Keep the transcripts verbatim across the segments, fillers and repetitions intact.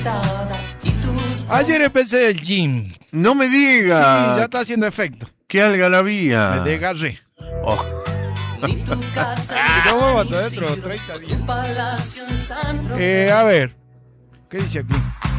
Ayer empecé el gym. No me diga. Sí, ya está haciendo efecto. Qué algarabía. Me desgarré. Oh. No vuelvo hasta dentro de treinta días. Eh, a ver. ¿Qué dice aquí?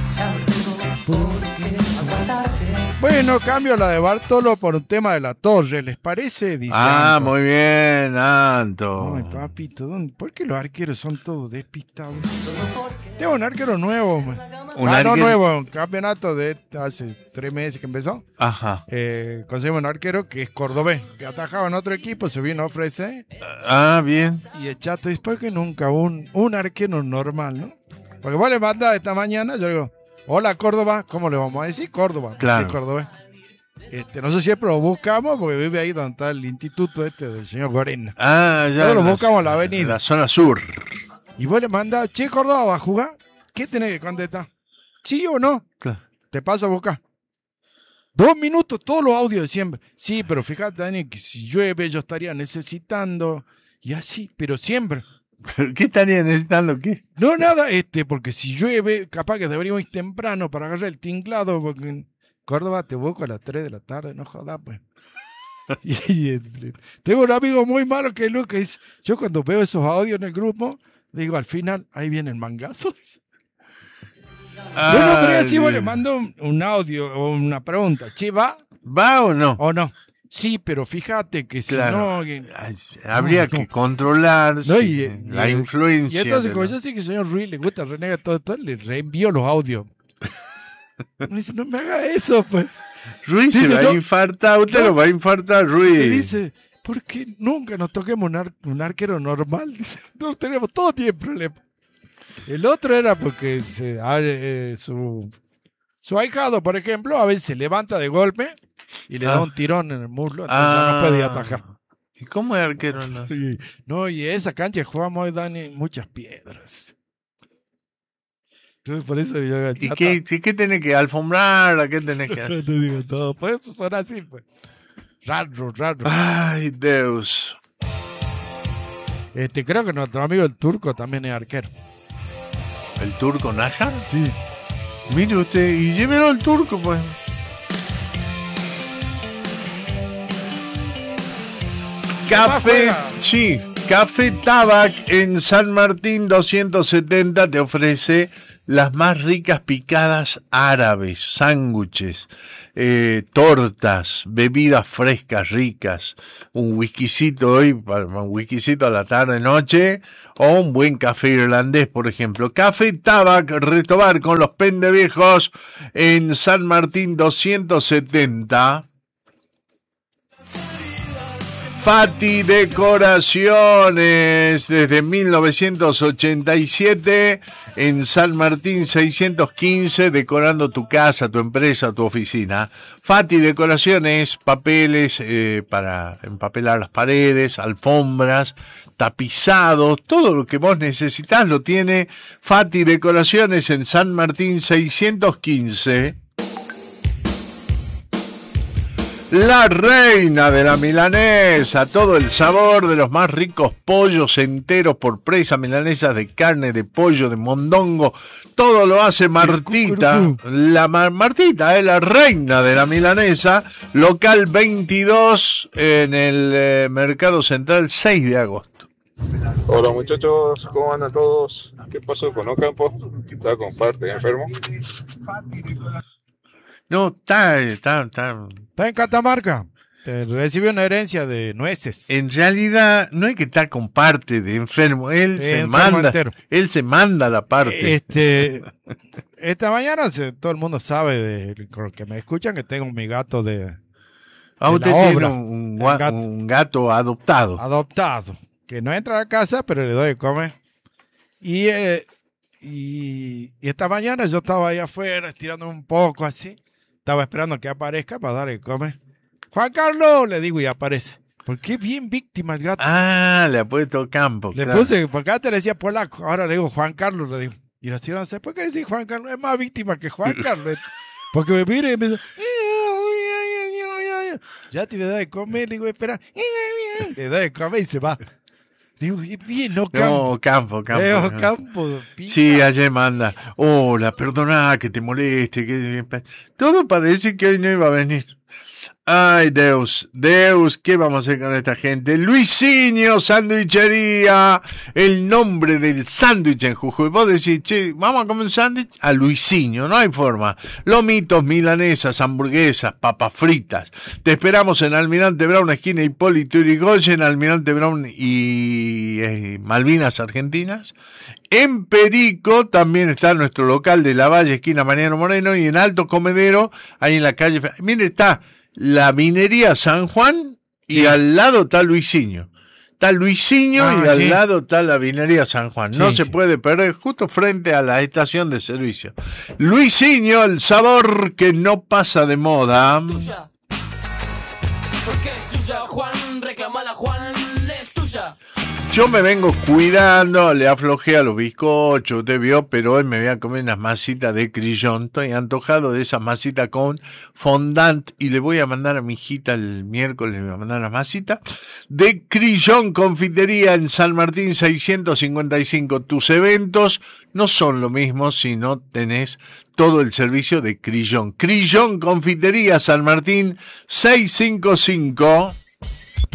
Bueno, cambio la de Bartolo por un tema de La Torre, ¿les parece? Dice Ah, Anto. muy bien, Anto. Ay, papito, ¿dónde? ¿Por qué los arqueros son todos despistados? Tengo un arquero nuevo. Man. Un ah, no arquero- nuevo, un campeonato de hace tres meses que empezó. Ajá. Eh, conseguimos un arquero que es cordobés, que atajaba en otro equipo, se vino a ofrecer. Ah, bien. Y el chato dice, ¿por qué nunca un, un arquero normal, no? Porque vos le mandás esta mañana, yo digo, hola Córdoba, ¿cómo le vamos a decir? Córdoba, Claro. es cordobés. Este, nosotros siempre lo buscamos porque vive ahí donde está el instituto este del señor Gorena. Ah, ya. Todos lo en la- buscamos en la avenida. en la zona sur. Y vos le mandás, che, Córdoba, ¿va a jugar? ¿Qué tenés que contestar? ¿Sí o no? Claro. Te pasa a buscar. Dos minutos, todos los audios de siempre. Sí, pero fíjate, Dani, que si llueve yo estaría necesitando. Y así, pero siempre. ¿Pero qué estaría necesitando? ¿Qué? No, nada, este, porque si llueve, capaz que deberíamos ir temprano para agarrar el tinglado, porque en Córdoba te busco a las tres de la tarde, no jodas, pues. Y, y, este, tengo un amigo muy malo que es Lucas, dice, yo cuando veo esos audios en el grupo, digo, al final, ahí vienen mangazos. Bueno, pero así vos le mando un, un audio o una pregunta, che, ¿va ¿Va o no? o no? Sí, pero fíjate que si Claro. no... que- Ay, habría No, que no. controlar No, sí, y- la y- influencia. Y entonces, de como la- yo sé que al señor Ruiz le gusta renega todo esto, le reenvío los audios. Me dice, no me haga eso, pues. Ruiz se Dice, va a no. infartar, usted No. lo va a infartar, Me Ruiz. dice, ¿por qué nunca nos toquemos un, ar- un arquero normal? Dice, no tenemos, todos tienen problemas. El otro era porque se, a ver, eh, su, su ahijado, por ejemplo, a veces se levanta de golpe y le da Ah. un tirón en el muslo, entonces ya no puede ir a atajar. ¿Y cómo es arquero? No? Y- no, y esa cancha jugamos hoy, Dani, muchas piedras. Entonces, por eso yo ¿Y qué, qué, qué tenés que alfombrar? ¿A qué tenés que hacer? Te digo todo, por eso son así, pues. Raro, raro. Ay, Deus. Este, creo que nuestro amigo el turco también es arquero. ¿El turco Najar? Sí. Mire usted, y llévelo al turco, pues. Café, juega? sí, Café Tabac en San Martín doscientos setenta te ofrece las más ricas picadas árabes, sándwiches, eh, tortas, bebidas frescas, ricas, un whiskycito hoy, un whiskycito a la tarde, noche, o un buen café irlandés, por ejemplo. Café Tabac, Restobar con los pendeviejos en San Martín doscientos setenta. Fati Decoraciones, desde mil novecientos ochenta y siete, en San Martín seiscientos quince, decorando tu casa, tu empresa, tu oficina. Fati Decoraciones, papeles eh, para empapelar las paredes, alfombras, tapizados, todo lo que vos necesitas lo tiene Fati Decoraciones en San Martín seiscientos quince. La reina de la milanesa, todo el sabor de los más ricos pollos enteros por presa, milanesas de carne, de pollo, de mondongo, todo lo hace Martita, la Mar- Martita es la reina de la milanesa, local veintidós en el eh, Mercado Central seis de agosto. Hola muchachos, ¿cómo andan todos? ¿Qué pasó con Ocampo? ¿Está con parte enfermo? No, está, está, está. Está en Catamarca. Te recibió una herencia de nueces. En realidad no hay que estar con parte de enfermo, él Sí, se enfermo manda, entero. él se manda la parte. Este, esta mañana se- todo el mundo sabe de con que me escuchan que tengo mi gato de, Ah, de usted la tiene obra, un, un el gua- gato. un gato adoptado. adoptado, que no entra a la casa, pero le doy de comer. Y, eh, y, y esta mañana yo estaba ahí afuera, estirando un poco así. Estaba esperando que aparezca para darle de comer. Juan Carlos, le digo, y aparece. Porque es bien víctima el gato. Ah, le ha puesto campo. le claro. puse, porque antes le decía polaco, ahora le digo Juan Carlos, le digo. Y la señora dice, ¿por qué decís Juan Carlos? Es más víctima que Juan Carlos. Porque me mira y me dice, ya te voy a dar de comer, le digo, espera. Le da de comer y se va. Digo, bien, no, No, Campo. Campo, Campo. Eh, no. Campo, pica. Sí, ayer manda. Hola, perdona que te moleste. Que... Todo parece que hoy no iba a venir. Ay, Deus, Deus, ¿qué vamos a hacer con esta gente? Luisinho Sandwichería, el nombre del sándwich en Jujuy. Vos decís, che, vamos a comer un sándwich a Luisinho, no hay forma. Lomitos, milanesas, hamburguesas, papas fritas. Te esperamos en Almirante Brown, esquina Hipólito Yrigoyen, Almirante Brown y eh, Malvinas Argentinas. En Perico también está nuestro local de La Valle, esquina Mariano Moreno, y en Alto Comedero, ahí en la calle. Mire, está la minería San Juan y Sí. al lado está Luisinho. Está Luisinho Ah, y al sí. lado está la minería San Juan. No Sí, se sí. puede perder, justo frente a la estación de servicio. Luisinho, el sabor que no pasa de moda. tuya. Porque es tuya, Juan, reclamala, Juan, es tuya. Yo me vengo cuidando, le aflojé a los bizcochos, usted vio, pero hoy me voy a comer unas masitas de crillón. Estoy antojado de esas masitas con fondant y le voy a mandar a mi hijita el miércoles, le voy a mandar las masitas de crillón confitería en San Martín seiscientos cincuenta y cinco. Tus eventos no son lo mismo si no tenés todo el servicio de crillón. Crillón confitería San Martín seiscientos cincuenta y cinco.